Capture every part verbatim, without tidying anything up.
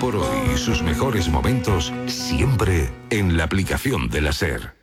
por hoy y sus mejores momentos siempre en la aplicación de la SER.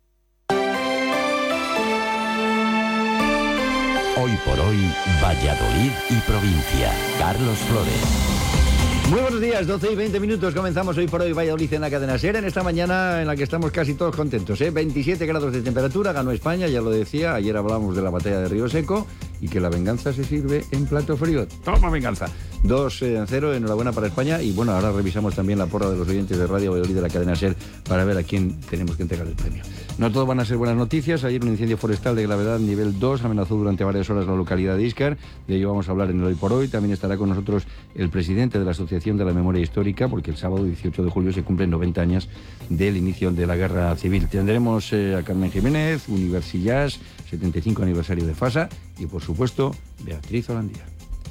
Hoy por hoy, Valladolid y provincia. Carlos Flores. Muy buenos días, doce y veinte minutos. Comenzamos Hoy por Hoy Valladolid en la cadena SER, en esta mañana en la que estamos casi todos contentos, ¿eh? veintisiete grados de temperatura, ganó España, ya lo decía. Ayer hablábamos de la batalla de Río Seco y que la venganza se sirve en plato frío. ¡Toma venganza! dos en cero, enhorabuena para España. Y bueno, ahora revisamos también la porra de los oyentes de Radio Valladolid de la cadena SER para ver a quién tenemos que entregar el premio. No todo van a ser buenas noticias. Ayer un incendio forestal de gravedad nivel dos amenazó durante varias horas la localidad de Íscar. De ello vamos a hablar en el Hoy por Hoy. También estará con nosotros el presidente de la Asociación de la Memoria Histórica, porque el sábado dieciocho de julio se cumplen noventa años del inicio de la Guerra Civil. Tendremos eh, a Carmen Jiménez, Universillas, setenta y cinco aniversario de FASA y, por supuesto, Beatriz Holandía.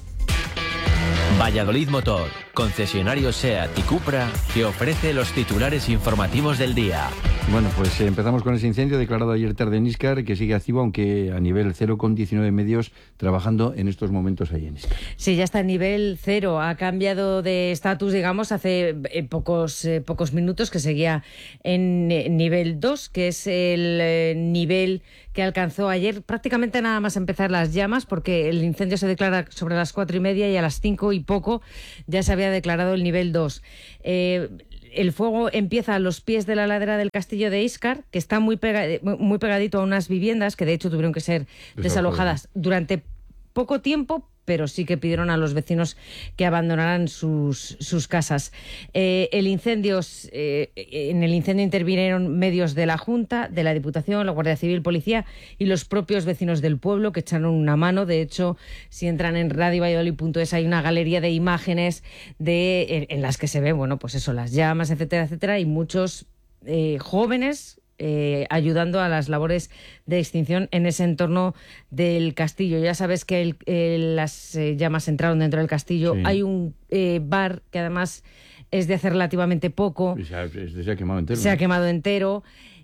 Valladolid Motor, concesionario SEAT y Cupra, que ofrece los titulares informativos del día. Bueno, pues eh, empezamos con ese incendio declarado ayer tarde en Íscar, que sigue activo, aunque a nivel cero, con diecinueve medios trabajando en estos momentos ahí en Íscar. Sí, ya está en nivel cero. Ha cambiado de estatus, digamos, hace eh, pocos, eh, pocos minutos, que seguía en eh, nivel dos, que es el eh, nivel que alcanzó ayer prácticamente nada más empezar las llamas, porque el incendio se declara sobre las cuatro y media y a las cinco y poco ya se había declarado el nivel dos. Eh, el fuego empieza a los pies de la ladera del castillo de Íscar, que está muy, pega, muy pegadito a unas viviendas que de hecho tuvieron que ser desalojadas durante poco tiempo, pero sí que pidieron a los vecinos que abandonaran sus, sus casas. Eh, el incendio, eh, en el incendio intervinieron medios de la Junta, de la Diputación, la Guardia Civil, Policía y los propios vecinos del pueblo, que echaron una mano. De hecho, si entran en radio valladolid punto es hay una galería de imágenes de, en, en las que se ven, bueno, pues eso, las llamas, etcétera, etcétera, y muchos eh, jóvenes Eh, ayudando a las labores de extinción en ese entorno del castillo. Ya sabes que el, el, las eh, llamas entraron dentro del castillo. Sí. Hay un eh, bar que además es de hace relativamente poco. Se ha, se ha quemado entero. Se ¿no? ha quemado entero.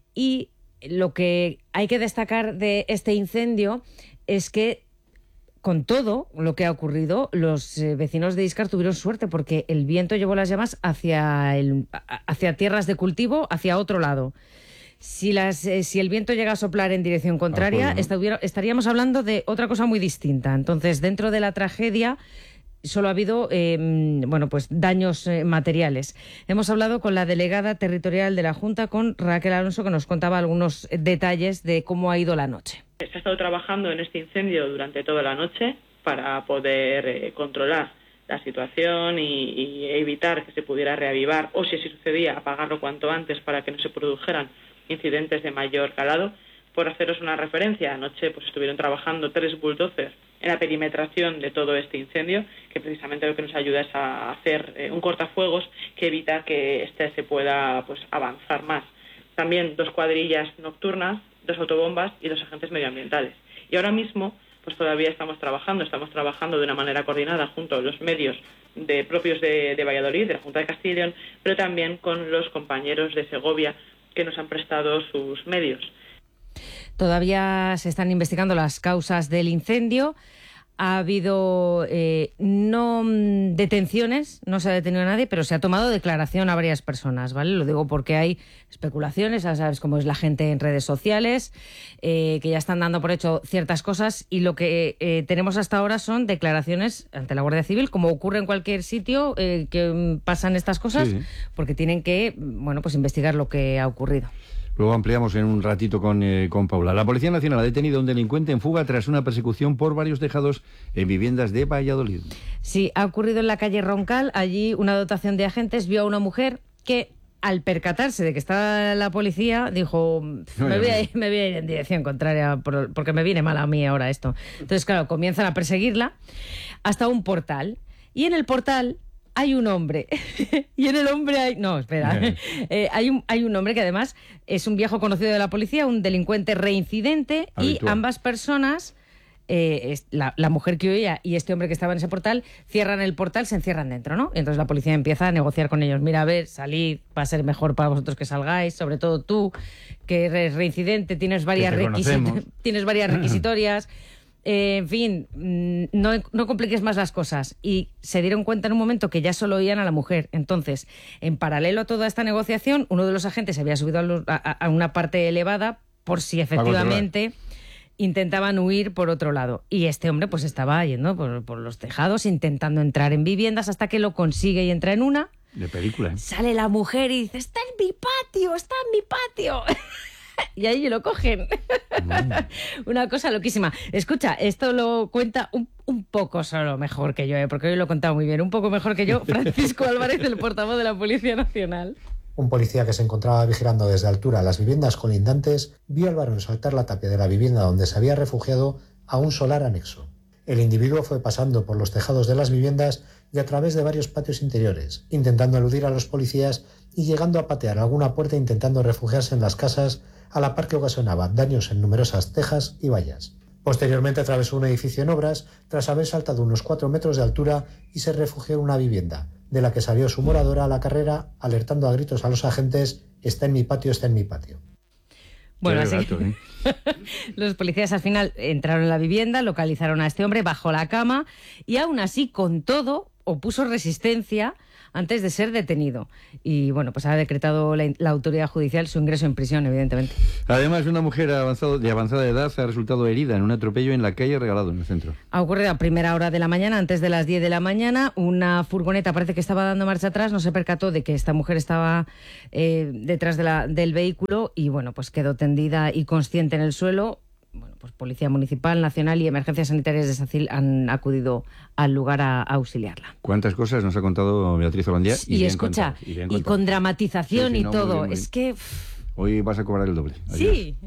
Y lo que hay que destacar de este incendio es que, con todo lo que ha ocurrido, los eh, vecinos de Íscar tuvieron suerte, porque el viento llevó las llamas hacia, el, hacia tierras de cultivo, hacia otro lado. Si, las, eh, si el viento llega a soplar en dirección contraria, ah, pues, ¿no? estaríamos hablando de otra cosa muy distinta. Entonces, dentro de la tragedia, solo ha habido eh, bueno, pues daños eh, materiales. Hemos hablado con la delegada territorial de la Junta, con Raquel Alonso, que nos contaba algunos detalles de cómo ha ido la noche. Se ha estado trabajando en este incendio durante toda la noche para poder eh, controlar la situación y, y evitar que se pudiera reavivar, o si así sucedía, apagarlo cuanto antes para que no se produjeran incidentes de mayor calado. Por haceros una referencia, anoche pues estuvieron trabajando tres bulldozers en la perimetración de todo este incendio, que precisamente lo que nos ayuda es a hacer eh, un cortafuegos que evita que este se pueda pues avanzar más. También dos cuadrillas nocturnas, dos autobombas y dos agentes medioambientales. Y ahora mismo pues todavía estamos trabajando, estamos trabajando de una manera coordinada junto a los medios de, propios de, de Valladolid, de la Junta de Castilla y León, pero también con los compañeros de Segovia, que nos han prestado sus medios. Todavía se están investigando las causas del incendio. Ha habido eh, no detenciones, no se ha detenido a nadie, pero se ha tomado declaración a varias personas, ¿vale? Lo digo porque hay especulaciones, ya sabes cómo es la gente en redes sociales, eh, que ya están dando por hecho ciertas cosas, y lo que eh, tenemos hasta ahora son declaraciones ante la Guardia Civil, como ocurre en cualquier sitio eh, que pasan estas cosas, sí, sí. Porque tienen que, bueno, pues investigar lo que ha ocurrido. Luego ampliamos en un ratito con, eh, con Paula. La Policía Nacional ha detenido a un delincuente en fuga tras una persecución por varios tejados en viviendas de Valladolid. Sí, ha ocurrido en la calle Roncal. Allí una dotación de agentes vio a una mujer que, al percatarse de que estaba la policía, dijo, me voy a ir, me voy a ir en dirección contraria por, porque me viene mal a mí ahora esto. Entonces, claro, comienzan a perseguirla hasta un portal. Y en el portal hay un hombre, y en el hombre hay... No, espera. eh, hay, un, hay un hombre que además es un viejo conocido de la policía, un delincuente reincidente, habitual. Y ambas personas, eh, la, la mujer que oía y este hombre que estaba en ese portal, cierran el portal, se encierran dentro, ¿no? Y entonces la policía empieza a negociar con ellos. Mira, a ver, salid, va a ser mejor para vosotros que salgáis, sobre todo tú, que eres reincidente, tienes varias, requisit- tienes varias requisitorias... Eh, en fin, no, no compliques más las cosas. Y se dieron cuenta en un momento que ya solo oían a la mujer. Entonces, en paralelo a toda esta negociación, uno de los agentes se había subido a, los, a, a una parte elevada por si efectivamente intentaban huir por otro lado. Y este hombre pues estaba yendo por, por los tejados, intentando entrar en viviendas hasta que lo consigue y entra en una. De película, ¿eh? Sale la mujer y dice, está en mi patio, está en mi patio. Y ahí lo cogen. Mm. Una cosa loquísima. Escucha, esto lo cuenta un, un poco solo mejor que yo, ¿eh? Porque hoy lo he contado muy bien. Un poco mejor que yo, Francisco Álvarez, el portavoz de la Policía Nacional. Un policía que se encontraba vigilando desde altura las viviendas colindantes vio al varón saltar la tapia de la vivienda donde se había refugiado a un solar anexo. El individuo fue pasando por los tejados de las viviendas y a través de varios patios interiores, intentando eludir a los policías y llegando a patear alguna puerta intentando refugiarse en las casas, a la par que ocasionaba daños en numerosas tejas y vallas. Posteriormente atravesó un edificio en obras tras haber saltado unos cuatro metros de altura y se refugió en una vivienda, de la que salió su moradora a la carrera alertando a gritos a los agentes: está en mi patio, está en mi patio. Bueno, así gato, ¿eh? Los policías al final entraron en la vivienda, localizaron a este hombre bajo la cama y aún así, con todo, opuso resistencia antes de ser detenido. Y bueno, pues ha decretado la, la autoridad judicial su ingreso en prisión, evidentemente. Además, una mujer avanzado, de avanzada edad ha resultado herida en un atropello en la calle Regalado, en el centro. Ha ocurrido a primera hora de la mañana, antes de las diez de la mañana. Una furgoneta parece que estaba dando marcha atrás, no se percató de que esta mujer estaba eh, detrás de la, del vehículo y bueno, pues quedó tendida y consciente en el suelo. Bueno, pues Policía Municipal, Nacional y Emergencias Sanitarias de Sacil han acudido al lugar a, a auxiliarla. ¿Cuántas cosas nos ha contado Beatriz Holandia? Y, y escucha, contado, y, y con dramatización sí, sí, no, y todo. Muy bien, muy bien. Es que... Hoy vas a cobrar el doble. Adiós. Sí.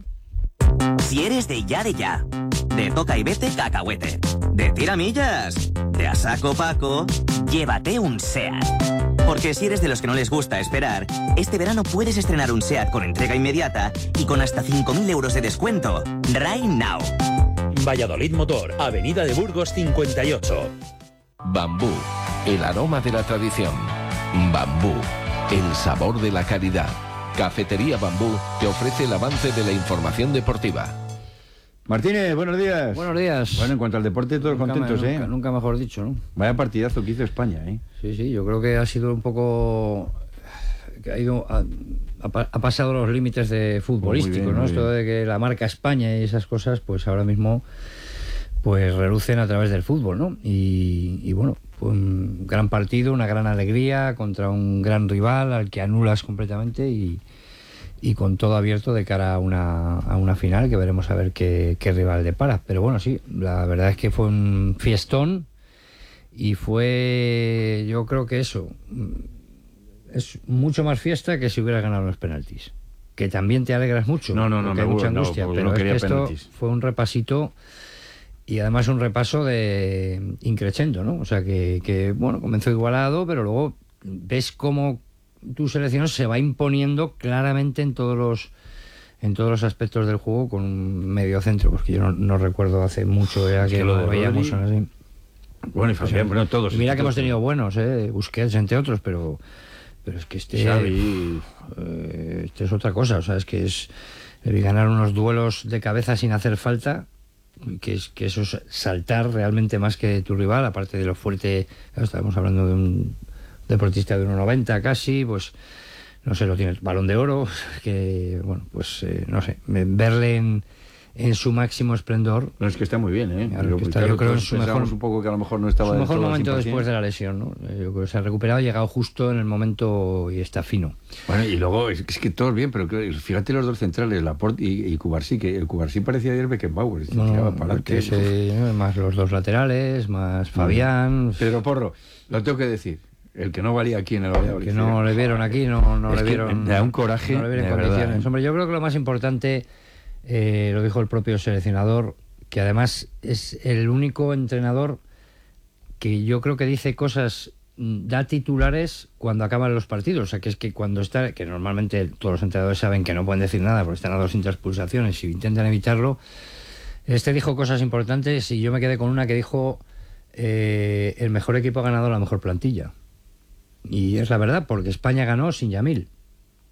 Si eres de ya de ya, de toca y vete cacahuete, de tiramillas, de a saco paco, llévate un SEAT. Porque si eres de los que no les gusta esperar, este verano puedes estrenar un SEAT con entrega inmediata y con hasta cinco mil euros de descuento. Right now. Valladolid Motor, Avenida de Burgos cincuenta y ocho. Bambú, el aroma de la tradición. Bambú, el sabor de la calidad. Cafetería Bambú te ofrece el avance de la información deportiva. Martínez, buenos días. Buenos días. Bueno, en cuanto al deporte, todos nunca contentos, me, ¿eh? Nunca, nunca mejor dicho, ¿no? Vaya partidazo que hizo España, ¿eh? Sí, sí, yo creo que ha sido un poco... que ha ido... Ha, ha pasado los límites de futbolístico, bien, ¿no? Esto de que la marca España y esas cosas, pues ahora mismo pues relucen a través del fútbol, ¿no? Y, y bueno, fue un gran partido, una gran alegría contra un gran rival al que anulas completamente y, y con todo abierto de cara a una, a una final que veremos a ver qué, qué rival depara. Pero bueno, sí, la verdad es que fue un fiestón y fue, yo creo que eso, es mucho más fiesta que si hubiera ganado los penaltis. Que también te alegras mucho, no, no, no, porque hay mucha angustia, no, pero no es que esto penaltis. Fue un repasito y además un repaso de increchendo, ¿no? O sea que, que, bueno, comenzó igualado, pero luego ves cómo tu selección se va imponiendo claramente en todos los en todos los aspectos del juego con un medio centro, porque yo no, no recuerdo hace mucho ya que, que lo veíamos así. Bueno, y Fabián, bueno, todos. Y mira que hemos tenido buenos, ¿eh? Busquets, entre otros, pero pero es que este Xavi, eh, este es otra cosa, o sea, es que es ganar unos duelos de cabeza sin hacer falta, que es que eso es saltar realmente más que tu rival, aparte de lo fuerte. Claro, estábamos hablando de un deportista de uno noventa casi, pues no sé, lo tiene el Balón de Oro, que bueno, pues eh, no sé, verle en, en su máximo esplendor. No, es que está muy bien, ¿eh? Claro, que está, yo creo en su mejor, un poco que a lo mejor no estaba su mejor del todo momento cien por ciento. Después de la lesión, ¿no? Yo creo que se ha recuperado, ha llegado justo en el momento y está fino. Bueno, y luego es, es que todos bien, pero fíjate los dos centrales, Laporte y, y Cubarsí, que el Cubarsí parecía ayer Beckenbauer, se no, tiraba para adelante. Se, más los dos laterales, más Fabián. Pedro Porro, lo tengo que decir. El que no valía aquí en el Valladolid. Que no le vieron aquí, no, no le vieron. Da un coraje. No le vieron en condiciones. Verdad, ¿eh? Hombre, yo creo que lo más importante, eh, lo dijo el propio seleccionador, que además es el único entrenador que yo creo que dice cosas, da titulares cuando acaban los partidos. O sea, que es que cuando está, que normalmente todos los entrenadores saben que no pueden decir nada porque están a doscientas pulsaciones y intentan evitarlo. Este dijo cosas importantes y yo me quedé con una que dijo: eh, el mejor equipo ha ganado la mejor plantilla. Y es la verdad, porque España ganó sin Yamil.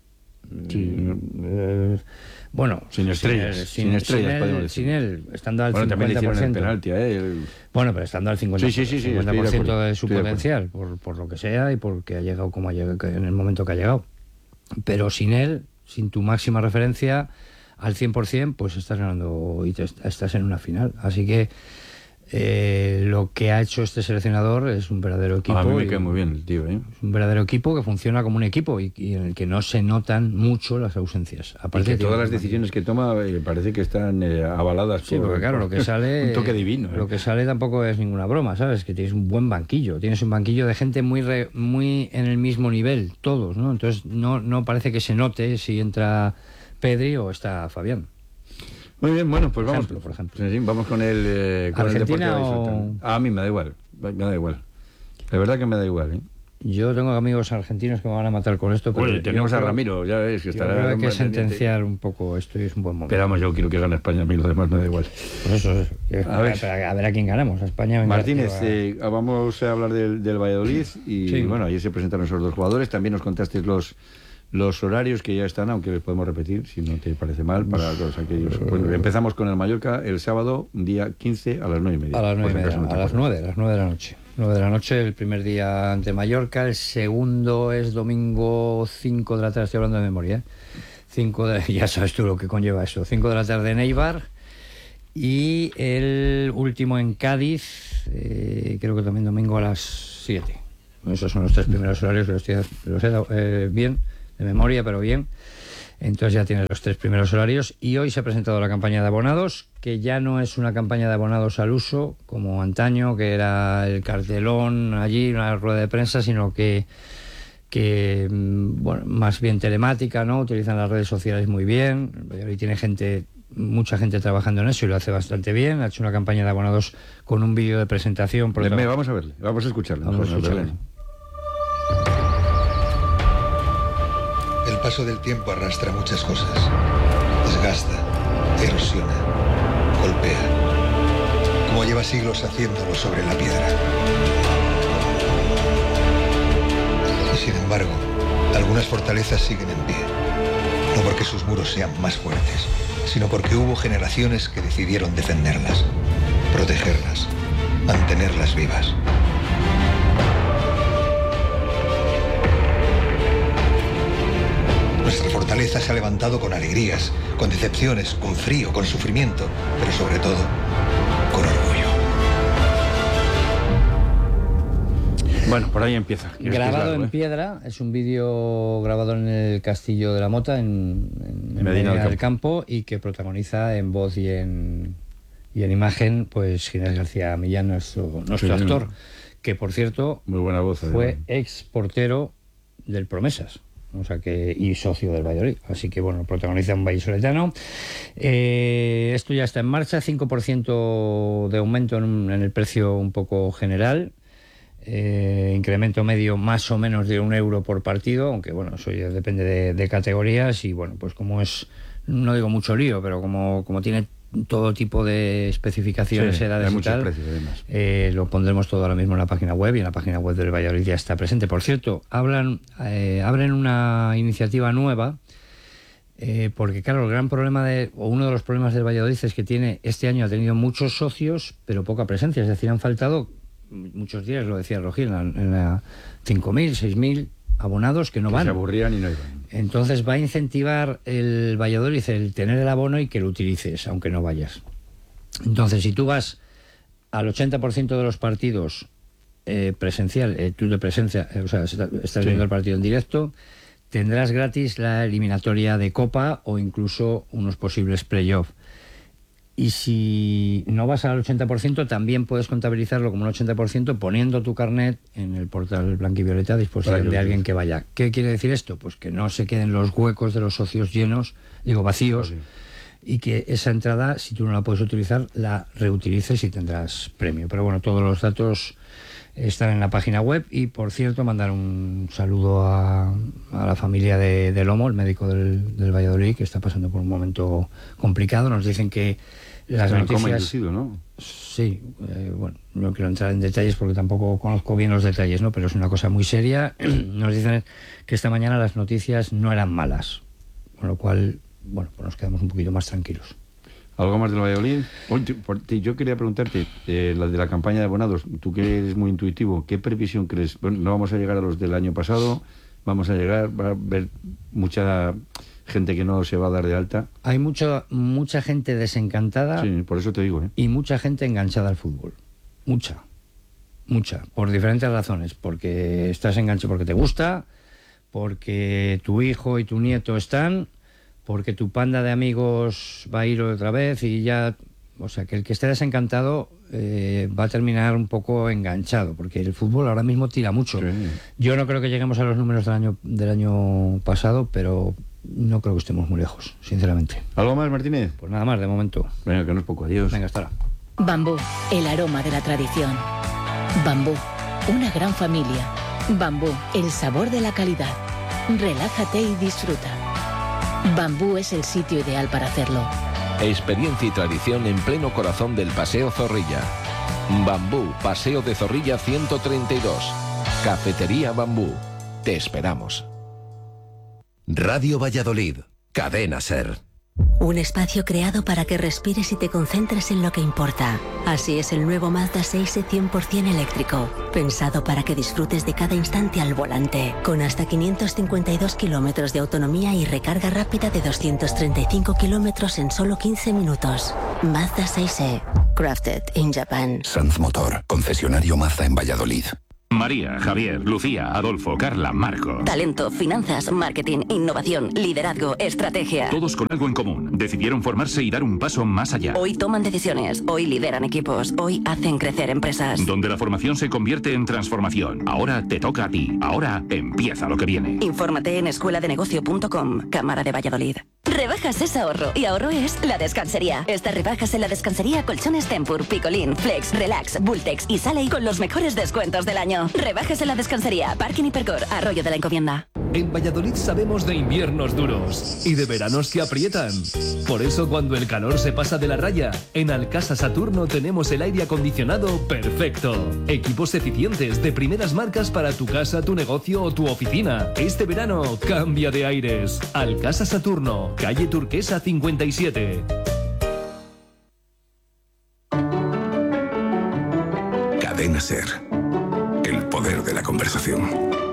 Sí. Eh, bueno, sin estrellas, sin, sin, sin estrellas, sin podemos él, decir. Sin él, estando al bueno, cincuenta por ciento. También le hicieron el penalti a él. Bueno, pero estando al cincuenta por ciento, sí, sí, sí, cincuenta por ciento de, de su potencial, de por, por lo que sea y porque ha llegado como ha llegado, en el momento que ha llegado. Pero sin él, sin tu máxima referencia, al cien por ciento, pues estás ganando y te, estás en una final. Así que Eh, lo que ha hecho este seleccionador es un verdadero equipo. A mí me cae muy bien el tío, ¿eh? Es un verdadero equipo que funciona como un equipo y, y en el que no se notan mucho las ausencias. Aparte de todas las decisiones que toma eh, parece que están eh, avaladas sí, por, porque claro, por lo que sale un toque divino. ¿eh? Lo que sale tampoco es ninguna broma, ¿sabes? Que tienes un buen banquillo, tienes un banquillo de gente muy re, muy en el mismo nivel, todos, ¿no? Entonces no, no parece que se note si entra Pedri o está Fabián. Muy bien, bueno, pues vamos, ejemplo, por ejemplo. Sí, sí, vamos con el, eh, con ¿Argentina el deporte o... ah, a mí me da igual, me da igual. La verdad que me da igual, ¿eh? Yo tengo amigos argentinos que me van a matar con esto. Pero Oye, tenemos a creo, Ramiro, ya ves que estará. Creo que hay que sentenciar un poco esto y es un buen momento. Pero vamos, yo quiero que gane España, a mí lo demás me da igual. Pues eso es. A, a, ver. A ver a quién ganamos, a España. Martínez, a... eh, vamos a hablar del, del Valladolid y sí. Bueno, ayer se presentaron esos dos jugadores, también nos contaste los. Los horarios que ya están, aunque les podemos repetir, si no te parece mal, para todos aquellos. Bueno, empezamos con el Mallorca el sábado, día quince, a las nueve y media. A las nueve y media, no a las nueve, a las nueve de la noche. nueve de la noche, el primer día ante Mallorca, el segundo es domingo cinco de la tarde, estoy hablando de memoria. ¿eh? cinco de, ya sabes tú lo que conlleva eso. cinco de la tarde en Eibar y el último en Cádiz, eh, creo que también domingo a las siete. Esos son los tres primeros horarios, los, los he dado eh, bien. De memoria, pero bien. Entonces ya tienes los tres primeros horarios. Y hoy se ha presentado la campaña de abonados, que ya no es una campaña de abonados al uso, como antaño, que era el cartelón allí, una rueda de prensa, sino que, que bueno, más bien telemática, ¿no? Utilizan las redes sociales muy bien. Hoy tiene gente, mucha gente trabajando en eso y lo hace bastante bien. Ha hecho una campaña de abonados con un vídeo de presentación. Por Deme, vamos a verle, vamos a escucharlo. Vamos a escucharlo. El paso del tiempo arrastra muchas cosas. Desgasta, erosiona, golpea. Como lleva siglos haciéndolo sobre la piedra. Y sin embargo, algunas fortalezas siguen en pie. No porque sus muros sean más fuertes, sino porque hubo generaciones que decidieron defenderlas, protegerlas, mantenerlas vivas. Nuestra fortaleza se ha levantado con alegrías, con decepciones, con frío, con sufrimiento, pero sobre todo, con orgullo. Bueno, por ahí empieza. Grabado en piedra, es un vídeo grabado en el Castillo de la Mota, en, en, en Medina del Campo. Campo, y que protagoniza en voz y en, y en imagen, pues Ginés García Millán, nuestro, nuestro sí, actor, que por cierto, muy buena voz, fue además. Ex portero del Promesas. O sea que, y socio del Valladolid. Así que bueno, protagoniza un vallisoletano. Eh, esto ya está en marcha, cinco por ciento de aumento en, en el precio un poco general. Eh, incremento medio más o menos de un euro por partido, aunque bueno, eso ya depende de, de categorías. Y bueno, pues como es, no digo mucho lío, pero como, como tiene todo tipo de especificaciones, sí, edades y tal, precios, eh, lo pondremos todo ahora mismo en la página web, y en la página web del Valladolid ya está presente. Por cierto, hablan, eh, abren una iniciativa nueva, eh, porque claro, el gran problema de, o uno de los problemas del Valladolid es que tiene, este año ha tenido muchos socios, pero poca presencia, es decir, han faltado muchos días, lo decía Rogier, en la, en la cinco mil, seis mil abonados que no que van. Se aburrían y no iban. Entonces va a incentivar el Valladolid el tener el abono y que lo utilices, aunque no vayas. Entonces, si tú vas al ochenta por ciento de los partidos eh, presencial, eh, tú de presencia, eh, o sea, estás sí. viendo el partido en directo, tendrás gratis la eliminatoria de Copa o incluso unos posibles playoffs. Y si no vas al ochenta por ciento, también puedes contabilizarlo como un ochenta por ciento poniendo tu carnet en el portal Blanquivioleta a disposición de alguien que vaya. ¿Qué quiere decir esto? Pues que no se queden los huecos de los socios llenos, digo vacíos, sí. y que esa entrada, si tú no la puedes utilizar, la reutilices y tendrás premio. Pero bueno, todos los datos están en la página web. Y por cierto, mandar un saludo a, a la familia de, de Lomo, el médico del, del Valladolid, que está pasando por un momento complicado. Nos dicen que las Está noticias, coma inducido, ¿no? Sí, eh, bueno, no quiero entrar en detalles porque tampoco conozco bien los detalles, ¿no? Pero es una cosa muy seria. Nos dicen que esta mañana las noticias no eran malas, con lo cual, bueno, pues nos quedamos un poquito más tranquilos. ¿Algo más del Valladolid? Oye, por ti, yo quería preguntarte, eh, la de la campaña de abonados, tú que eres muy intuitivo, ¿qué previsión crees? Bueno, no vamos a llegar a los del año pasado, vamos a llegar, va a haber mucha gente que no se va a dar de alta. Hay mucha mucha gente desencantada. Sí, por eso te digo, ¿eh? Y mucha gente enganchada al fútbol. Mucha. Mucha. Por diferentes razones. Porque estás enganchado porque te gusta, porque tu hijo y tu nieto están, porque tu panda de amigos va a ir otra vez y ya... O sea, que el que esté desencantado eh, va a terminar un poco enganchado, porque el fútbol ahora mismo tira mucho. Sí. Yo no creo que lleguemos a los números del año, del año pasado, pero no creo que estemos muy lejos, sinceramente. ¿Algo más, Martínez? Pues nada más, de momento. Venga, que no es poco. Adiós. Venga, hasta ahora. Bambú, el aroma de la tradición. Bambú, una gran familia. Bambú, el sabor de la calidad. Relájate y disfruta. Bambú es el sitio ideal para hacerlo. Experiencia y tradición en pleno corazón del Paseo Zorrilla. Bambú, Paseo de Zorrilla ciento treinta y dos. Cafetería Bambú. Te esperamos. Radio Valladolid. Cadena SER. Un espacio creado para que respires y te concentres en lo que importa. Así es el nuevo Mazda seis e cien por ciento eléctrico, pensado para que disfrutes de cada instante al volante, con hasta quinientos cincuenta y dos kilómetros de autonomía y recarga rápida de doscientos treinta y cinco kilómetros en solo quince minutos. Mazda seis e, crafted in Japan. Sanz Motor, concesionario Mazda en Valladolid. María, Javier, Lucía, Adolfo, Carla, Marco. Talento, finanzas, marketing, innovación, liderazgo, estrategia. Todos con algo en común. Decidieron formarse y dar un paso más allá. Hoy toman decisiones, hoy lideran equipos, hoy hacen crecer empresas. Donde la formación se convierte en transformación. Ahora te toca a ti. Ahora empieza lo que viene. Infórmate en escuela de negocio punto com, Cámara de Valladolid. Rebajas es ahorro y ahorro es La Descansería. Estas rebajas en La Descansería, colchones Tempur, Picolín, Flex, Relax, Bultex y Saley con los mejores descuentos del año. Rebajas en La Descansería, Parking Hipercor, Arroyo de la Encomienda. En Valladolid sabemos de inviernos duros y de veranos que aprietan. Por eso cuando el calor se pasa de la raya, en Alcasa Saturno tenemos el aire acondicionado perfecto. Equipos eficientes de primeras marcas para tu casa, tu negocio o tu oficina. Este verano cambia de aires. Alcasa Saturno, calle Turquesa cincuenta y siete. Cadena SER. El poder de la conversación.